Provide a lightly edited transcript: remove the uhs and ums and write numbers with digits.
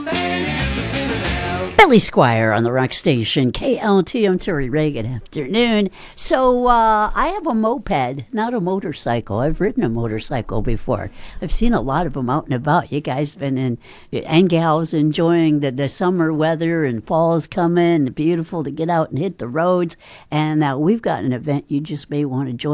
Billy Squire on the rock station, KLT. I'm Terry Ray. Good afternoon. So I have a moped, not a motorcycle. I've ridden a motorcycle before. I've seen a lot of them out and about. You guys been in, and gals enjoying the summer weather and fall's coming. Beautiful to get out and hit the roads. And we've got an event you just may want to join.